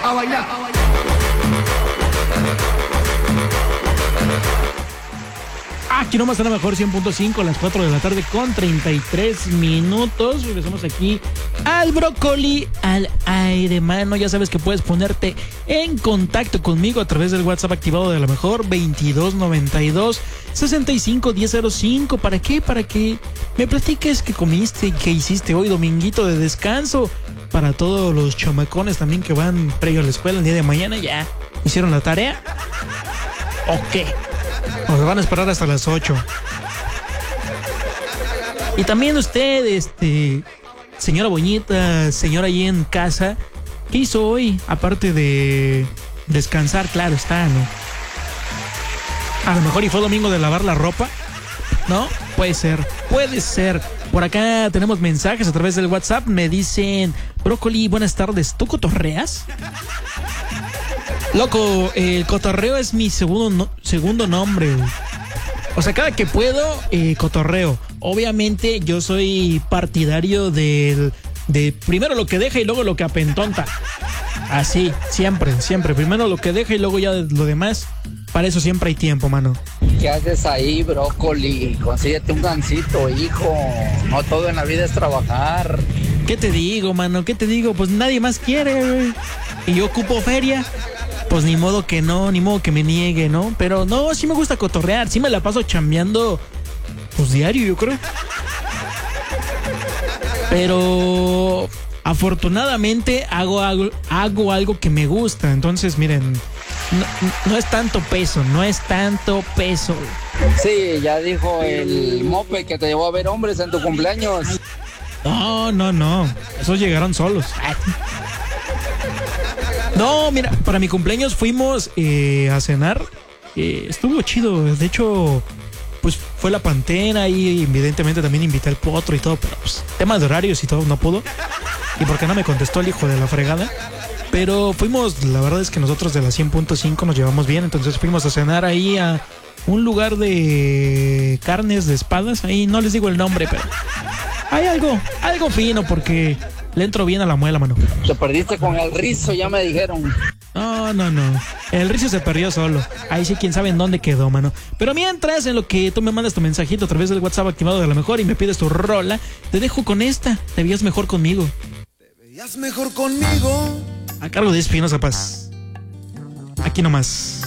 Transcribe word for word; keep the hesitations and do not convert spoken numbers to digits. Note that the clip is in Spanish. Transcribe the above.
a bailar. Aquí nomás a la mejor cien punto cinco, a las cuatro de la tarde con treinta y tres minutos. Regresamos aquí al Brócoli al aire, mano. Ya sabes que puedes ponerte en contacto conmigo a través del WhatsApp activado de la mejor veintidós noventa y dos sesenta y cinco diez cero cinco. ¿Para qué? Para que me platiques qué comiste y qué hiciste hoy, dominguito de descanso. Para todos los chamacones también que van previo a la escuela el día de mañana, ¿ya hicieron la tarea? ¿O qué? Nos van a esperar hasta las ocho. Y también usted, este, señora Boñita, señora ahí en casa, ¿qué hizo hoy? Aparte de descansar, claro está, ¿no? A lo mejor y fue domingo de lavar la ropa, ¿no? Puede ser, puede ser. Por acá tenemos mensajes a través del WhatsApp. Me dicen, Brócoli, buenas tardes, ¿tú cotorreas? Loco, el cotorreo es mi segundo, no, segundo nombre. O sea, cada que puedo, eh, cotorreo. Obviamente yo soy partidario del, de primero lo que deja y luego lo que apentonta. Así, siempre, siempre. Primero lo que deja y luego ya lo demás. Para eso siempre hay tiempo, mano. ¿Qué haces ahí, Brócoli? Consíguete un gancito, hijo. No todo en la vida es trabajar. ¿Qué te digo, mano? ¿Qué te digo? Pues nadie más quiere, güey. Y yo ocupo feria. Pues ni modo que no, ni modo que me niegue, ¿no? Pero no, sí me gusta cotorrear, sí me la paso chambeando, pues diario, yo creo. Pero afortunadamente hago, hago, hago algo que me gusta, entonces miren, no, no es tanto peso, no es tanto peso. Sí, ya dijo el mope que te llevó a ver hombres en tu cumpleaños. No, no, no, esos llegaron solos. No, mira, para mi cumpleaños fuimos eh, a cenar. Eh, estuvo chido. De hecho, pues fue la Pantera y evidentemente también invité al Potro y todo. Pero pues, tema de horarios y todo, no pudo. Y porque no me contestó el hijo de la fregada. Pero fuimos, la verdad es que nosotros de la cien punto cinco nos llevamos bien. Entonces fuimos a cenar ahí a un lugar de carnes de espadas. Ahí no les digo el nombre, pero hay algo, algo fino porque le entro bien a la muela, mano. Te perdiste con el rizo, ya me dijeron. No, no, no. El rizo se perdió solo. Ahí sí, quién sabe en dónde quedó, mano. Pero mientras, en lo que tú me mandas tu mensajito a través del WhatsApp activado de la mejor y me pides tu rola, te dejo con esta. Te veías mejor conmigo. Te veías mejor conmigo. A cargo de Espinosa Paz. Aquí nomás.